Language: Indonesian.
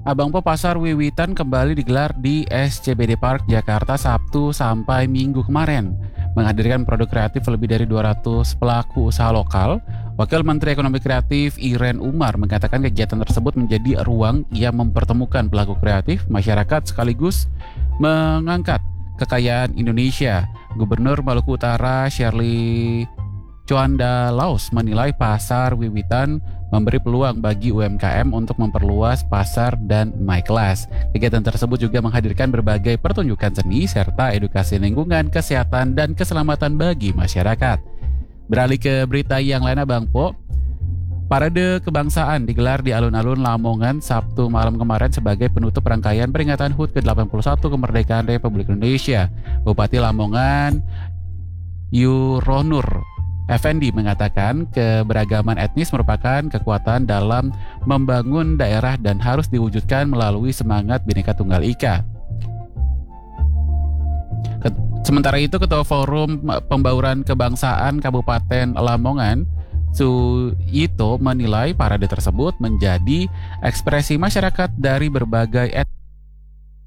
Abang Po Pasar Wiwitan kembali digelar di SCBD Park Jakarta Sabtu sampai Minggu kemarin, menghadirkan produk kreatif lebih dari 200 pelaku usaha lokal. Wakil Menteri Ekonomi Kreatif Iren Umar mengatakan kegiatan tersebut menjadi ruang yang mempertemukan pelaku kreatif, masyarakat sekaligus mengangkat kekayaan Indonesia. Gubernur Maluku Utara Shirley Chuanda Laos menilai pasar Wiwitan memberi peluang bagi UMKM untuk memperluas pasar dan naik kelas. Kegiatan tersebut juga menghadirkan berbagai pertunjukan seni serta edukasi lingkungan, kesehatan, dan keselamatan bagi masyarakat. Beralih ke berita yang lain, Bang Po. Parade kebangsaan digelar di alun-alun Lamongan Sabtu malam kemarin sebagai penutup rangkaian peringatan HUT ke-81 kemerdekaan Republik Indonesia. Bupati Lamongan Yuronur Effendi mengatakan keberagaman etnis merupakan kekuatan dalam membangun daerah dan harus diwujudkan melalui semangat Bhinneka Tunggal Ika. Sementara itu, Ketua Forum Pembauran Kebangsaan Kabupaten Lamongan, Suyito, menilai parade tersebut menjadi ekspresi masyarakat dari berbagai etnis